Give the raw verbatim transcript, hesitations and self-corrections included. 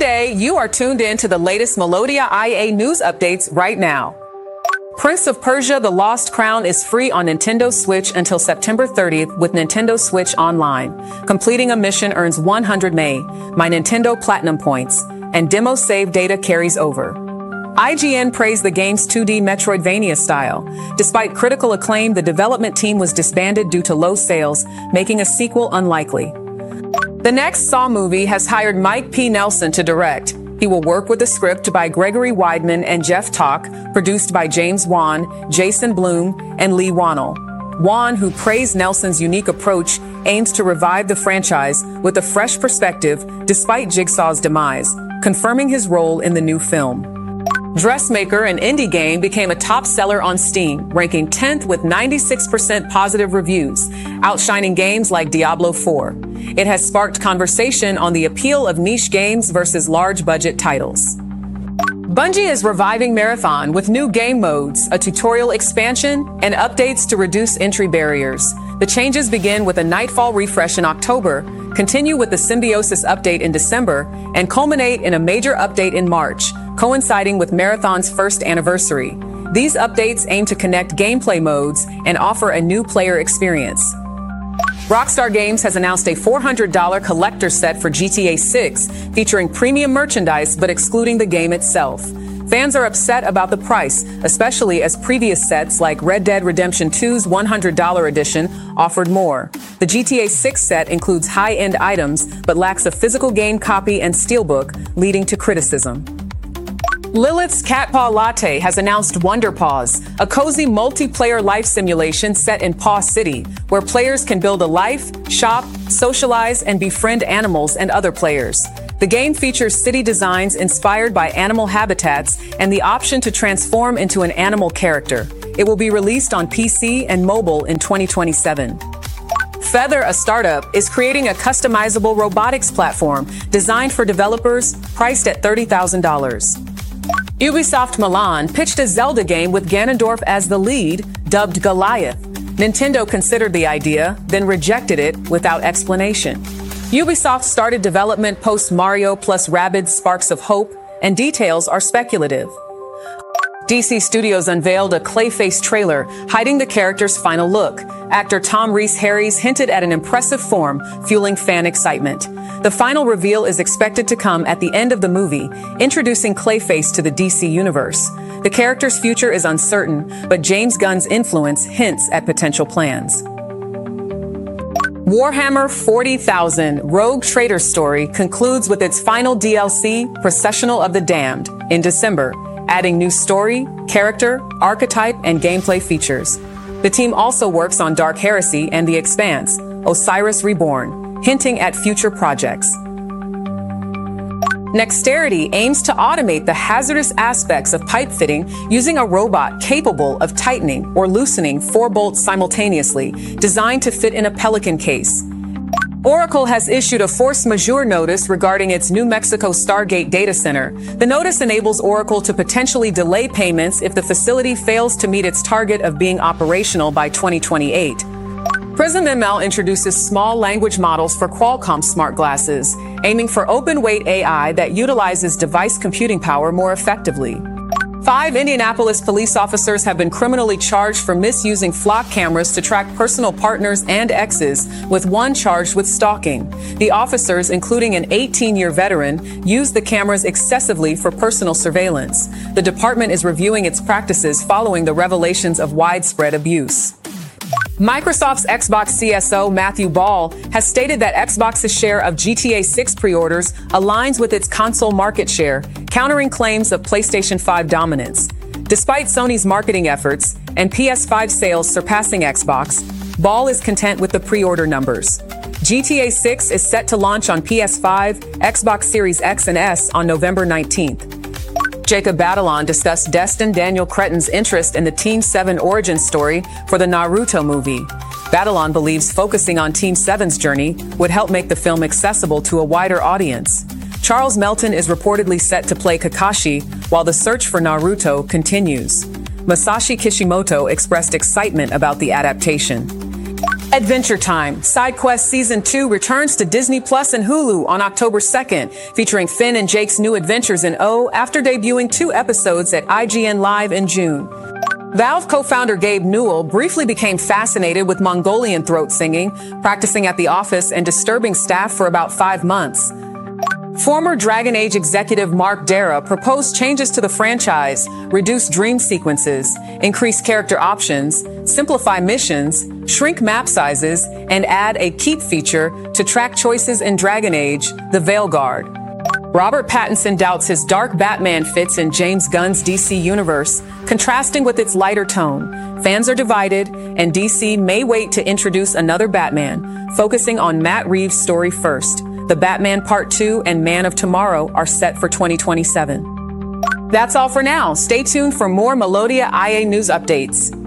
day, you are tuned in to the latest Melodia I A news updates right now. Prince of Persia: The Lost Crown is free on Nintendo Switch until September thirtieth with Nintendo Switch Online. Completing a mission earns one hundred M A, My Nintendo Platinum points, and demo save data carries over. I G N praised the game's two D Metroidvania style. Despite critical acclaim, the development team was disbanded due to low sales, making a sequel unlikely. The next Saw movie has hired Mike P. Nelson to direct. He will work with a script by Gregory Weidman and Jeff Talk, produced by James Wan, Jason Blum, and Lee Wannell. Wan, who praised Nelson's unique approach, aims to revive the franchise with a fresh perspective despite Jigsaw's demise, confirming his role in the new film. Dressmaker, an indie game, became a top seller on Steam, ranking tenth with ninety-six percent positive reviews, outshining games like Diablo four. It has sparked conversation on the appeal of niche games versus large budget titles. Bungie is reviving Marathon with new game modes, a tutorial expansion, and updates to reduce entry barriers. The changes begin with a Nightfall refresh in October, continue with the Symbiosis update in December, and culminate in a major update in March, coinciding with Marathon's first anniversary. These updates aim to connect gameplay modes and offer a new player experience. Rockstar Games has announced a four hundred dollars collector set for G T A six, featuring premium merchandise but excluding the game itself. Fans are upset about the price, especially as previous sets like Red Dead Redemption two's one hundred dollars edition offered more. The G T A six set includes high-end items but lacks a physical game copy and steelbook, leading to criticism. Lilith's Cat Paw Latte has announced Wonder Paws, a cozy multiplayer life simulation set in Paw City, where players can build a life, shop, socialize, and befriend animals and other players. The game features city designs inspired by animal habitats and the option to transform into an animal character. It will be released on P C and mobile in twenty twenty-seven. Feather, a startup, is creating a customizable robotics platform designed for developers, priced at thirty thousand dollars. Ubisoft Milan pitched a Zelda game with Ganondorf as the lead, dubbed Goliath. Nintendo considered the idea, then rejected it without explanation. Ubisoft started development post Mario plus Rabbids Sparks of Hope, and details are speculative. D C Studios unveiled a Clayface trailer, hiding the character's final look. Actor Tom Rhys-Harries hinted at an impressive form, fueling fan excitement. The final reveal is expected to come at the end of the movie, introducing Clayface to the D C universe. The character's future is uncertain, but James Gunn's influence hints at potential plans. Warhammer forty thousand Rogue Trader Story concludes with its final D L C, Processional of the Damned, in December, adding new story, character, archetype, and gameplay features. The team also works on Dark Heresy and The Expanse, Osiris Reborn, hinting at future projects. Nexterity aims to automate the hazardous aspects of pipe fitting using a robot capable of tightening or loosening four bolts simultaneously, designed to fit in a Pelican case. Oracle has issued a force majeure notice regarding its New Mexico Stargate data center. The notice enables Oracle to potentially delay payments if the facility fails to meet its target of being operational by twenty twenty-eight. Prism M L introduces small language models for Qualcomm smart glasses, aiming for open-weight A I that utilizes device computing power more effectively. Five Indianapolis police officers have been criminally charged for misusing flock cameras to track personal partners and exes, with one charged with stalking. The officers, including an eighteen-year veteran, used the cameras excessively for personal surveillance. The department is reviewing its practices following the revelations of widespread abuse. Microsoft's Xbox C S O Matthew Ball has stated that Xbox's share of G T A six pre-orders aligns with its console market share, countering claims of PlayStation five dominance. Despite Sony's marketing efforts and P S five sales surpassing Xbox, Ball is content with the pre-order numbers. G T A six is set to launch on P S five, Xbox Series X and S on November nineteenth. Jacob Batalon discussed Destin Daniel Cretton's interest in the Team seven origin story for the Naruto movie. Batalon believes focusing on Team seven's journey would help make the film accessible to a wider audience. Charles Melton is reportedly set to play Kakashi while the search for Naruto continues. Masashi Kishimoto expressed excitement about the adaptation. Adventure Time. Side Quest Season two returns to Disney Plus and Hulu on October second, featuring Finn and Jake's new adventures in O after debuting two episodes at I G N Live in June. Valve co-founder Gabe Newell briefly became fascinated with Mongolian throat singing, practicing at the office and disturbing staff for about five months. Former Dragon Age executive Mark Dara proposed changes to the franchise, reduce dream sequences, increase character options, simplify missions, shrink map sizes, and add a keep feature to track choices in Dragon Age, The Veilguard. Robert Pattinson doubts his dark Batman fits in James Gunn's D C universe, contrasting with its lighter tone. Fans are divided, and D C may wait to introduce another Batman, focusing on Matt Reeves' story first. The Batman Part two and Man of Tomorrow are set for twenty twenty-seven. That's all for now. Stay tuned for more Melodia I A news updates.